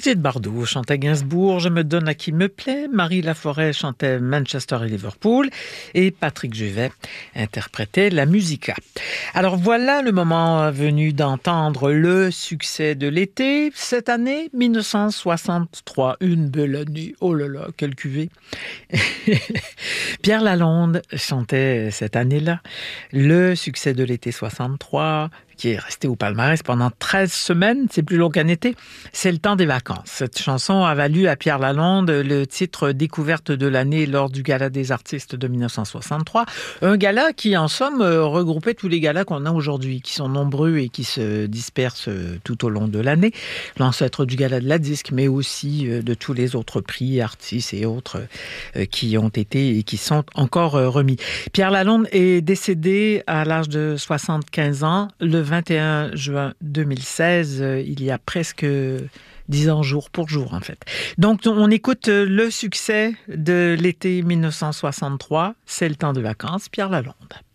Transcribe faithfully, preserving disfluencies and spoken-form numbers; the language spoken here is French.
Brigitte Bardot chantait Gainsbourg, Je me donne à qui me plaît. Marie Laforêt chantait Manchester et Liverpool. Et Patrick Juvet interprétait la musica. Alors voilà le moment venu d'entendre le succès de l'été. Cette année, mille neuf cent soixante-trois, une belle année. Oh là là, quelle cuvée. Pierre Lalonde chantait cette année-là le succès de l'été soixante-trois, qui est resté au palmarès pendant treize semaines, c'est plus long qu'un été, c'est le temps des vacances. Cette chanson a valu à Pierre Lalonde le titre découverte de l'année lors du Gala des artistes de mille neuf cent soixante-trois. Un gala qui, en somme, regroupait tous les galas qu'on a aujourd'hui, qui sont nombreux et qui se dispersent tout au long de l'année. L'ancêtre du Gala de la disque, mais aussi de tous les autres prix, artistes et autres qui ont été et qui sont encore remis. Pierre Lalonde est décédé à l'âge de soixante-quinze ans, le vingt et un juin deux mille seize, il y a presque dix ans jour pour jour en fait. Donc on écoute le succès de l'été mille neuf cent soixante-trois, c'est le temps de vacances, Pierre Lalonde.